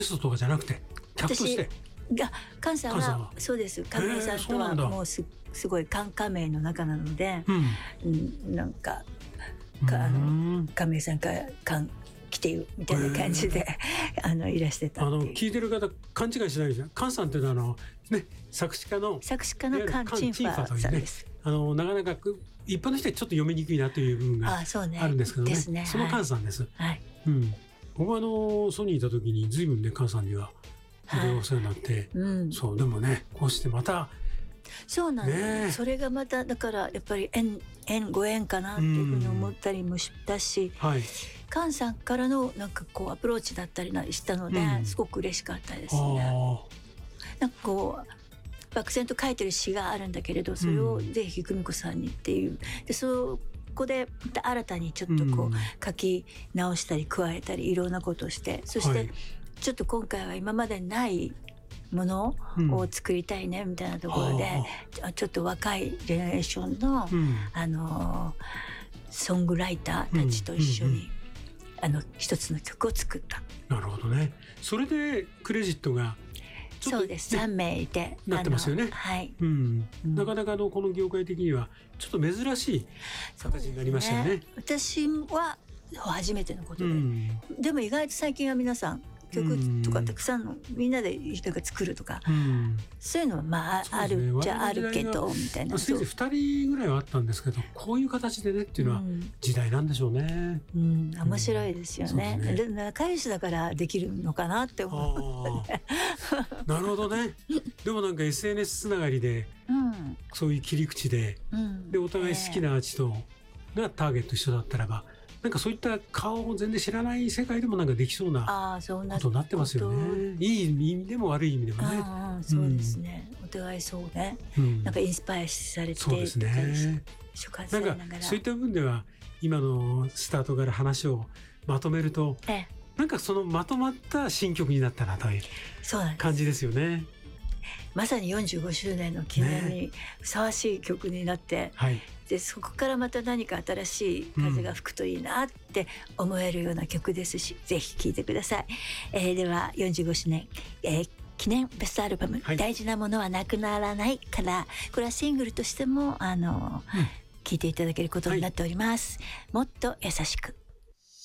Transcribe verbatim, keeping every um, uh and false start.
ストとかじゃなくて客として。 が菅さんはそうです。亀井さんとはもう す, すごい菅加盟の中なので、うん、なんかかあの亀井さんから菅来てよみたいな感じであのいらしてたっていう。 あの聞いてる方勘違いしないですよ。菅さんっていうのはあの、ね、作詞家の作詞家の菅陳ファさんです。 あのなかなか一般の人はちょっと読みにくいなという部分があるんですけど ね, そ, ねその菅さんです、はいうん、僕はあのソニーいた時に随分ね菅さんにはいろいろお世話になって、はいうん、そうでもねこうしてまたそうなんです、ね、それがまただからやっぱり縁縁ご縁かなっていうふうに思ったりもしたし、うんはい、菅さんからのなんかこうアプローチだったりしたので、うん、すごく嬉しかったですね。なんかこう漠然と書いてる詩があるんだけれどそれをぜひ久美子さんにっていうでそこでまた新たにちょっとこう、うん、書き直したり加えたりいろんなことをしてそして、はい、ちょっと今回は今までないものを作りたいねみたいなところで、うん、ちょっと若いジェネレーションの、うん、あのソングライターたちと一緒に、うんうんうん、あの一つの曲を作った。 なるほどね。それでクレジットがちょっと、ね、 そうですさんめいいてなってますよね。 はいうんうん、なかなかのこの業界的にはちょっと珍しい形になりましたよね。 私は初めてのことで、うん、でも意外と最近は皆さん曲とかたくさんのみんなでなんか作るとか、うん、そういうのはまあ、ね、あるじゃあるけどみたいな。 せいぜいふたりぐらいはあったんですけどこういう形でねっていうのは時代なんでしょうね。 うん、面白いですよね。うん、で仲良しだからできるのかなって思う。 なるほどね。でもなんか エスエヌエス つながりで、うん、そういう切り口で、うん、でお互い好きなアーティストがターゲット一緒だったらばなんかそういった顔を全然知らない世界でもなんかできそうなことになってますよね。いい意味でも悪い意味でもね。 ああそうですね、うん、お互いそうね、うん、なんかインスパイアされてそうですね。なんかそういった部分では今のスタートから話をまとめると、ええ、なんかそのまとまった新曲になったなという感じですよね。 まさによんじゅうごしゅうねんの記念にふさわしい曲になって、ねはい、でそこからまた何か新しい風が吹くといいなって思えるような曲ですし、うん、ぜひ聴いてください。えー、ではよんじゅうごしゅうねん、えー、記念ベストアルバム、はい、大事なものはなくならないからこれはシングルとしてもあの、うん、聴いていただけることになっております、はい、もっと優しく。